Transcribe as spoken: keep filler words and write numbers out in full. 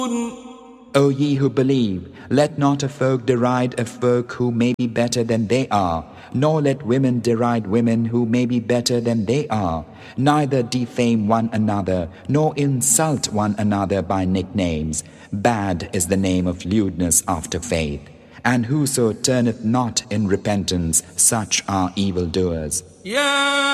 O ye who believe, let not a folk deride a folk who may be better than they are, nor let women deride women who may be better than they are. Neither defame one another, nor insult one another by nicknames. Bad is the name of lewdness after faith. And whoso turneth not in repentance, such are evildoers.